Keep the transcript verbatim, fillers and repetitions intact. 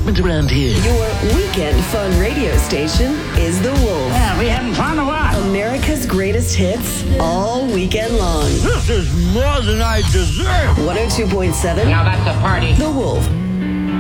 apartment around here. Your weekend fun radio station is The Wolf. Yeah, we having fun or what? America's greatest hits all weekend long. This is more than I deserve. one oh two point seven Now that's a party. The Wolf.